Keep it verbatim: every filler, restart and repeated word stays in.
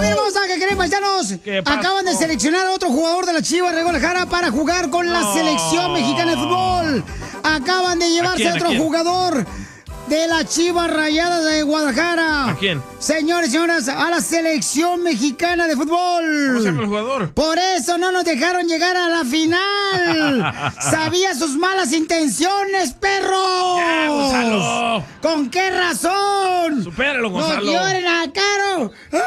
Familia hermosa, ¿qué creen, paisanos? Acaban de seleccionar a otro jugador de la Chivas de Guadalajara para jugar con la No. selección mexicana de fútbol. Acaban de llevarse ¿A quién, a otro a quién? jugador de la Chivas Rayadas de Guadalajara. ¿A quién? Señores y señoras, a la selección mexicana de fútbol. ¿Cómo se llama el jugador? Por eso no nos dejaron llegar a la final. Sabía sus malas intenciones, perro. ¡Ya, Gonzalo! ¿Con qué razón? Supéralo, Gonzalo. ¡No lloren a Caro!